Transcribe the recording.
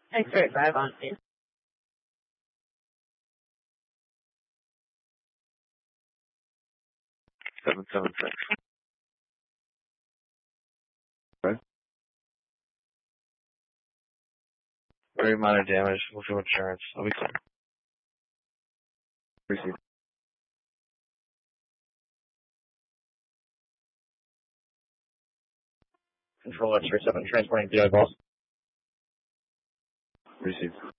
635 on scene. 776. Okay. Very minor damage. We'll show insurance. I'll be clear. Receive. Control X-ray 7, transporting the eyeballs. Receive.